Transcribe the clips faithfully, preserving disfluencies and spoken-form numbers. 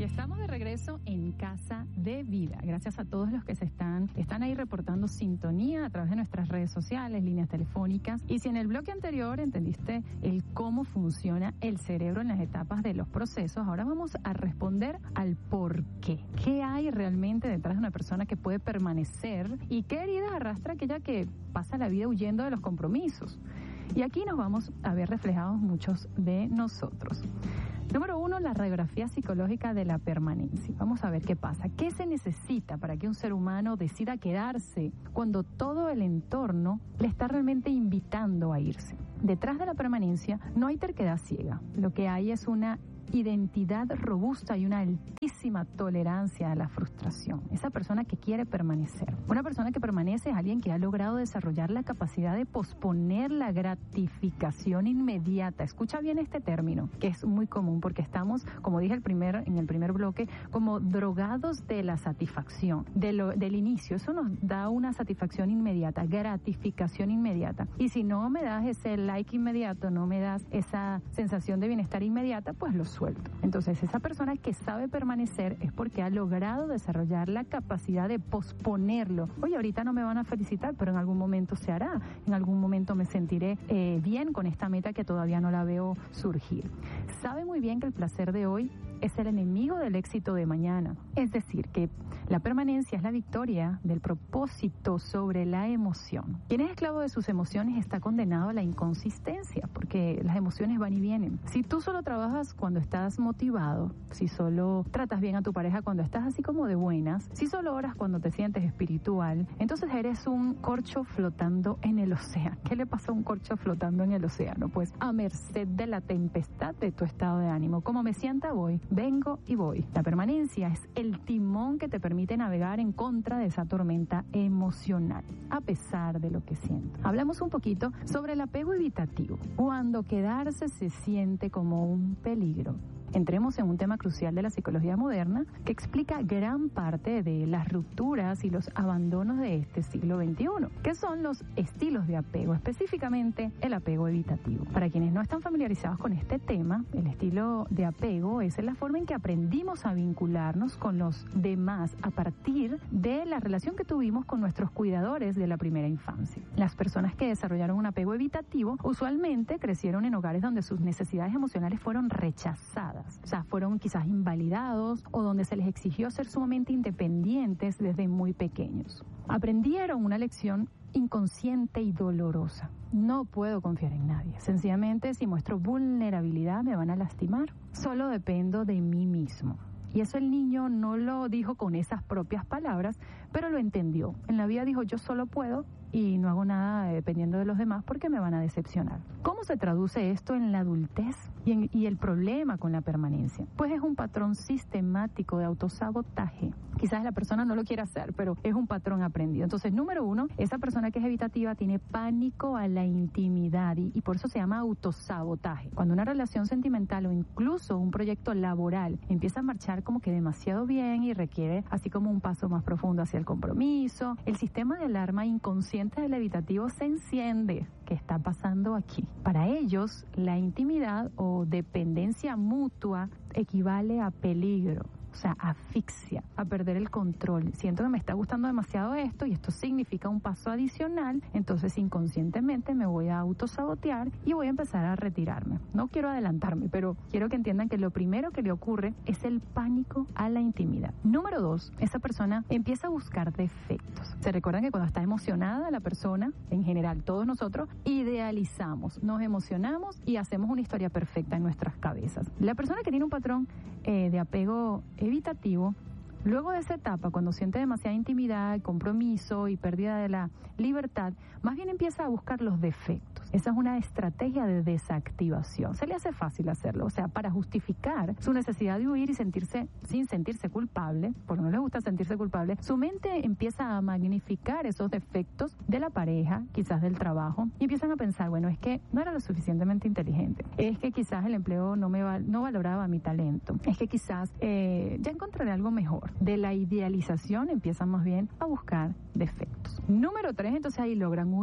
Y estamos de regreso en Casa de Vida. Gracias a todos los que se están, están ahí reportando sintonía a través de nuestras redes sociales, líneas telefónicas. Y si en el bloque anterior entendiste el cómo funciona el cerebro en las etapas de los procesos, ahora vamos a responder al por qué. ¿Qué hay realmente detrás de una persona que puede permanecer y qué heridas arrastra aquella que pasa la vida huyendo de los compromisos? Y aquí nos vamos a ver reflejados muchos de nosotros. Número uno, la radiografía psicológica de la permanencia. Vamos a ver qué pasa. ¿Qué se necesita para que un ser humano decida quedarse cuando todo el entorno le está realmente invitando a irse? Detrás de la permanencia no hay terquedad ciega. Lo que hay es una identidad robusta y una altísima tolerancia a la frustración. Esa persona que quiere permanecer. Una persona que permanece es alguien que ha logrado desarrollar la capacidad de posponer la gratificación inmediata. Escucha bien este término, que es muy común porque estamos, como dije el primer, en el primer bloque, como drogados de la satisfacción, de lo, del inicio. Eso nos da una satisfacción inmediata, gratificación inmediata. Y si no me das ese like inmediato, no me das esa sensación de bienestar inmediata, pues lo suelto. Entonces, esa persona que sabe permanecer es porque ha logrado desarrollar la capacidad de posponerlo. Oye, ahorita no me van a felicitar, pero en algún momento se hará. En algún momento me sentiré eh, bien con esta meta que todavía no la veo surgir. Sabe muy bien que el placer de hoy es el enemigo del éxito de mañana. Es decir, que la permanencia es la victoria del propósito sobre la emoción. Quien es esclavo de sus emociones está condenado a la inconsistencia, porque las emociones van y vienen. Si tú solo trabajas cuando estás motivado, si solo tratas bien a tu pareja cuando estás así como de buenas, si solo oras cuando te sientes espiritual, entonces eres un corcho flotando en el océano. ¿Qué le pasa a un corcho flotando en el océano? Pues a merced de la tempestad de tu estado de ánimo. Como me sienta, voy. Vengo y voy. La permanencia es el timón que te permite navegar en contra de esa tormenta emocional, a pesar de lo que siento. Hablamos un poquito sobre el apego evitativo, cuando quedarse se siente como un peligro. Entremos en un tema crucial de la psicología moderna que explica gran parte de las rupturas y los abandonos de este siglo veintiuno, que son los estilos de apego, específicamente el apego evitativo. Para quienes no están familiarizados con este tema, el estilo de apego es la forma en que aprendimos a vincularnos con los demás a partir de la relación que tuvimos con nuestros cuidadores de la primera infancia. Las personas que desarrollaron un apego evitativo usualmente crecieron en hogares donde sus necesidades emocionales fueron rechazadas. O sea, fueron quizás invalidados o donde se les exigió ser sumamente independientes desde muy pequeños. Aprendieron una lección inconsciente y dolorosa. No puedo confiar en nadie. Sencillamente, si muestro vulnerabilidad, me van a lastimar. Solo dependo de mí mismo. Y eso el niño no lo dijo con esas propias palabras, pero lo entendió. En la vida dijo, yo solo puedo y no hago nada dependiendo de los demás porque me van a decepcionar. ¿Cómo se traduce esto en la adultez y, en, y el problema con la permanencia? Pues es un patrón sistemático de autosabotaje. Quizás la persona no lo quiera hacer, pero es un patrón aprendido. Entonces, número uno, esa persona que es evitativa tiene pánico a la intimidad y, y por eso se llama autosabotaje. Cuando una relación sentimental o incluso un proyecto laboral empieza a marchar como que demasiado bien y requiere así como un paso más profundo hacia el compromiso, el sistema de alarma inconsciente del evitativo se enciende. ¿Qué está pasando aquí? Para ellos, la intimidad o dependencia mutua equivale a peligro. O sea, asfixia, a perder el control. Siento que me está gustando demasiado esto y esto significa un paso adicional, entonces inconscientemente me voy a autosabotear y voy a empezar a retirarme. No quiero adelantarme, pero quiero que entiendan que lo primero que le ocurre es el pánico a la intimidad. Número dos, esa persona empieza a buscar defectos. Se recuerdan que cuando está emocionada la persona, en general todos nosotros, idealizamos, nos emocionamos y hacemos una historia perfecta en nuestras cabezas. La persona que tiene un patrón eh, de apego evitativo, luego de esa etapa, cuando siente demasiada intimidad, compromiso y pérdida de la libertad, más bien empieza a buscar los defectos. Esa es una estrategia de desactivación. Se le hace fácil hacerlo, o sea, para justificar su necesidad de huir y sentirse, sin sentirse culpable, porque no le gusta sentirse culpable, su mente empieza a magnificar esos defectos de la pareja, quizás del trabajo, y empiezan a pensar, bueno, es que no era lo suficientemente inteligente, es que quizás el empleo no me val- no valoraba mi talento, es que quizás eh, ya encontraré algo mejor. De la idealización empiezan más bien a buscar defectos. Número tres, entonces ahí logran huir.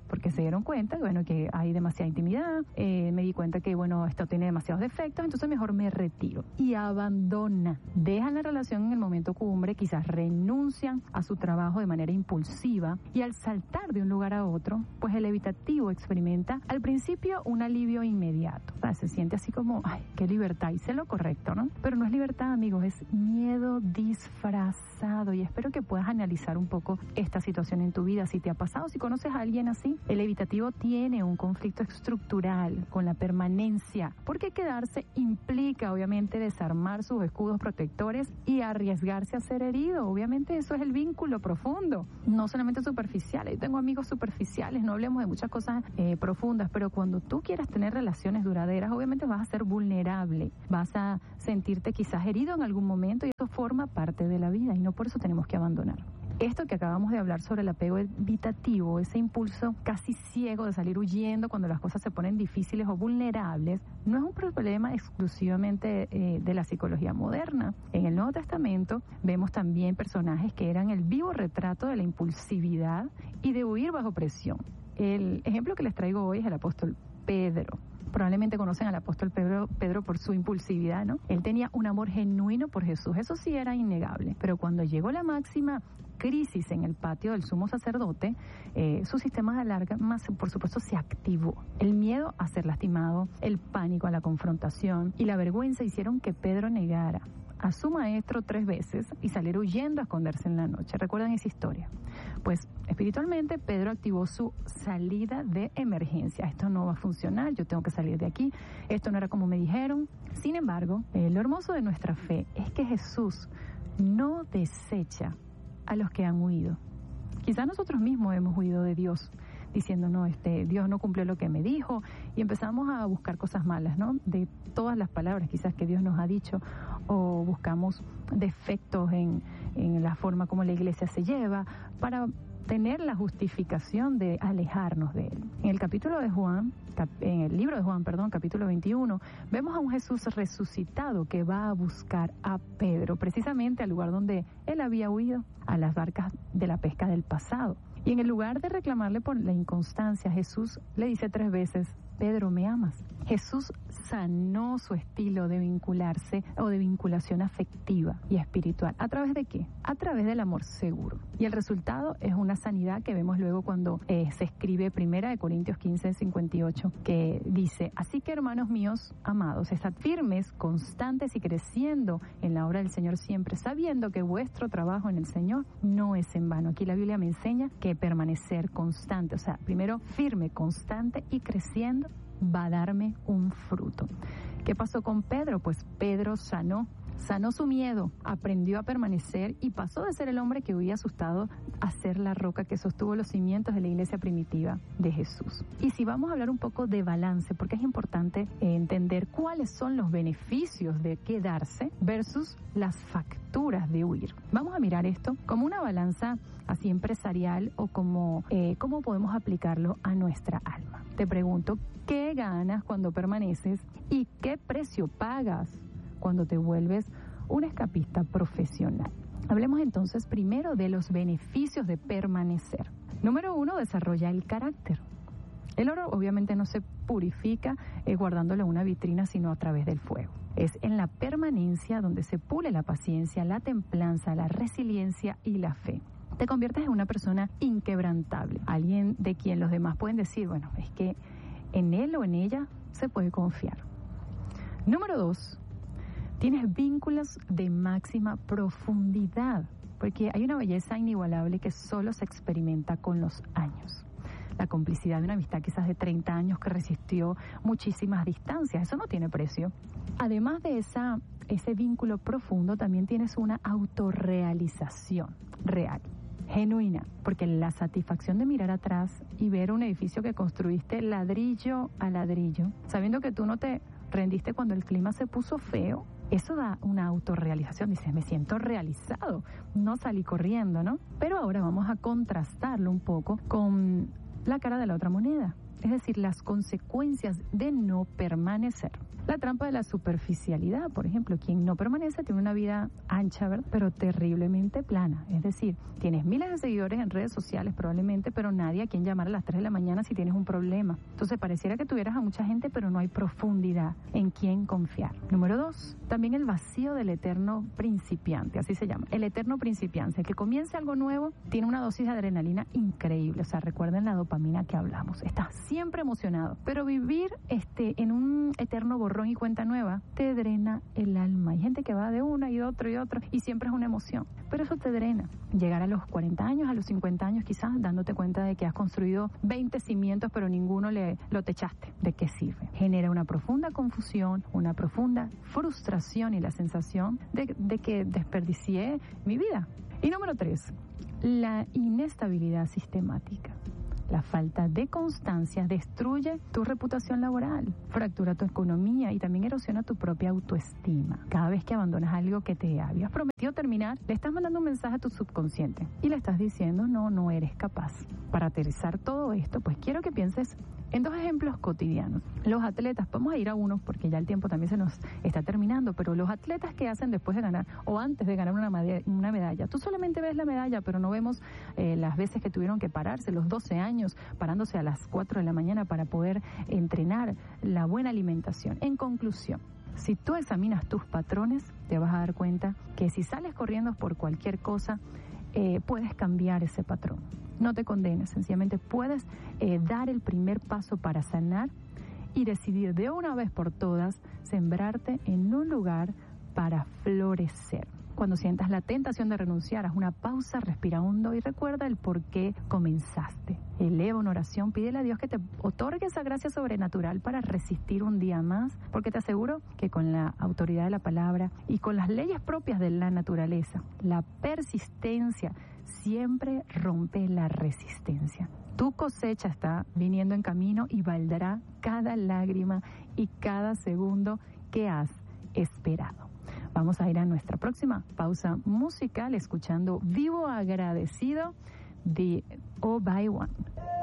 porque se dieron cuenta, bueno, que hay demasiada intimidad, eh, me di cuenta que, bueno, esto tiene demasiados defectos, entonces mejor me retiro. Y abandona, dejan la relación en el momento cumbre, quizás renuncian a su trabajo de manera impulsiva y al saltar de un lugar a otro, pues el evitativo experimenta al principio un alivio inmediato. O sea, se siente así como, ay, qué libertad, hice lo correcto, ¿no? Pero no es libertad, amigos, es miedo disfrazado y espero que puedas analizar un poco esta situación en tu vida, si te ha pasado, si conoces a alguien así. El evitativo tiene un conflicto estructural con la permanencia, porque quedarse implica obviamente desarmar sus escudos protectores y arriesgarse a ser herido. Obviamente eso es el vínculo profundo, no solamente superficial. Yo tengo amigos superficiales, no hablemos de muchas cosas eh, profundas, pero cuando tú quieras tener relaciones duraderas, obviamente vas a ser vulnerable, vas a sentirte quizás herido en algún momento y eso forma parte de la vida y no por eso tenemos que abandonar. Esto que acabamos de hablar sobre el apego evitativo, ese impulso casi ciego de salir huyendo cuando las cosas se ponen difíciles o vulnerables, no es un problema exclusivamente eh, de la psicología moderna. En el Nuevo Testamento vemos también personajes que eran el vivo retrato de la impulsividad y de huir bajo presión. El ejemplo que les traigo hoy es el apóstol Pedro. Probablemente conocen al apóstol Pedro, Pedro por su impulsividad, ¿no? Él tenía un amor genuino por Jesús, eso sí era innegable. Pero cuando llegó la máxima crisis en el patio del sumo sacerdote, eh, su sistema de alarma, por supuesto, se activó. El miedo a ser lastimado, el pánico a la confrontación y la vergüenza hicieron que Pedro negara a su maestro tres veces y salir huyendo a esconderse en la noche. ¿Recuerdan esa historia? Pues espiritualmente Pedro activó su salida de emergencia. Esto no va a funcionar, yo tengo que salir de aquí, esto no era como me dijeron. Sin embargo, eh, lo hermoso de nuestra fe es que Jesús no desecha a los que han huido. Quizás nosotros mismos hemos huido de Dios, diciendo, no, este, Dios no cumplió lo que me dijo, y empezamos a buscar cosas malas, ¿no? De todas las palabras quizás que Dios nos ha dicho, o buscamos defectos en, en la forma como la iglesia se lleva, para tener la justificación de alejarnos de Él. En el capítulo de Juan, cap, en el libro de Juan, perdón, capítulo veintiuno, vemos a un Jesús resucitado que va a buscar a Pedro, precisamente al lugar donde él había huido, a las barcas de la pesca del pasado. Y en el lugar de reclamarle por la inconstancia, Jesús le dice tres veces, Pedro, ¿me amas? Jesús sanó su estilo de vincularse o de vinculación afectiva y espiritual. ¿A través de qué? A través del amor seguro. Y el resultado es una sanidad que vemos luego cuando eh, se escribe primera de Corintios quince, cincuenta y ocho, que dice, así que hermanos míos, amados, estad firmes, constantes y creciendo en la obra del Señor siempre, sabiendo que vuestro trabajo en el Señor no es en vano. Aquí la Biblia me enseña que permanecer constante, o sea, primero firme, constante y creciendo, va a darme un fruto. ¿Qué pasó con Pedro? Pues Pedro sanó, sanó su miedo, aprendió a permanecer y pasó de ser el hombre que huía asustado a ser la roca que sostuvo los cimientos de la iglesia primitiva de Jesús. Y si vamos a hablar un poco de balance, porque es importante entender cuáles son los beneficios de quedarse versus las facturas de huir. Vamos a mirar esto como una balanza así empresarial o como eh, cómo podemos aplicarlo a nuestra alma. Te pregunto, ¿qué ganas cuando permaneces y qué precio pagas cuando te vuelves un escapista profesional? Hablemos entonces primero de los beneficios de permanecer. Número uno, desarrolla el carácter. El oro obviamente no se purifica eh, guardándolo en una vitrina, sino a través del fuego. Es en la permanencia donde se pule la paciencia, la templanza, la resiliencia y la fe. Te conviertes en una persona inquebrantable, alguien de quien los demás pueden decir, bueno, es que en él o en ella se puede confiar. Número dos, tienes vínculos de máxima profundidad, porque hay una belleza inigualable que solo se experimenta con los años. La complicidad de una amistad quizás de treinta años que resistió muchísimas distancias, eso no tiene precio. Además de esa, ese vínculo profundo, también tienes una autorrealización real, genuina, porque la satisfacción de mirar atrás y ver un edificio que construiste ladrillo a ladrillo, sabiendo que tú no te rendiste cuando el clima se puso feo, eso da una autorrealización. Dices, me siento realizado, no salí corriendo, ¿no? Pero ahora vamos a contrastarlo un poco con la cara de la otra moneda. es decir, las consecuencias de no permanecer. La trampa de la superficialidad, por ejemplo, quien no permanece tiene una vida ancha, ¿verdad? Pero terriblemente plana. Es decir, tienes miles de seguidores en redes sociales probablemente, pero nadie a quien llamar a las tres de la mañana si tienes un problema. Entonces pareciera que tuvieras a mucha gente, pero no hay profundidad en quién confiar. Número dos, también el vacío del eterno principiante, así se llama. El eterno principiante, el que comience algo nuevo, tiene una dosis de adrenalina increíble. O sea, recuerden la dopamina que hablamos. Estás siempre emocionado, pero vivir este, en un eterno borrón y cuenta nueva te drena el alma. Hay gente que va de una y otro y otro y siempre es una emoción, pero eso te drena. Llegar a los cuarenta años, a los cincuenta años quizás, dándote cuenta de que has construido veinte cimientos pero ninguno le, lo techaste. ¿De qué sirve? Genera una profunda confusión, una profunda frustración y la sensación de, de que desperdicié mi vida. Y número tres, la inestabilidad sistemática. La falta de constancia destruye tu reputación laboral, fractura tu economía y también erosiona tu propia autoestima. Cada vez que abandonas algo que te habías prometido terminar, le estás mandando un mensaje a tu subconsciente y le estás diciendo, no, no eres capaz. Para aterrizar todo esto, pues quiero que pienses en dos ejemplos cotidianos. Los atletas, vamos a ir a uno porque ya el tiempo también se nos está terminando, pero los atletas que hacen después de ganar o antes de ganar una medalla, una medalla tú solamente ves la medalla, pero no vemos eh, las veces que tuvieron que pararse, los doce años, parándose a las cuatro de la mañana para poder entrenar, la buena alimentación. En conclusión, si tú examinas tus patrones, te vas a dar cuenta que si sales corriendo por cualquier cosa, eh, puedes cambiar ese patrón. No te condenes, sencillamente puedes eh, dar el primer paso para sanar y decidir de una vez por todas sembrarte en un lugar para florecer. Cuando sientas la tentación de renunciar, haz una pausa, respira hondo y recuerda el por qué comenzaste. Eleva una oración, pídele a Dios que te otorgue esa gracia sobrenatural para resistir un día más, porque te aseguro que con la autoridad de la palabra y con las leyes propias de la naturaleza, la persistencia siempre rompe la resistencia. Tu cosecha está viniendo en camino y valdrá cada lágrima y cada segundo que has esperado. Vamos a ir a nuestra próxima pausa musical escuchando Vivo Agradecido de Oh By One.